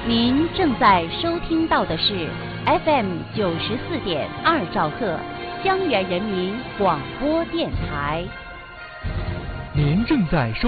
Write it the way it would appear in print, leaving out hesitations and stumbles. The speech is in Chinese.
您正在收听到的是 FM 94.2兆赫，江源人民广播电台。 您正在收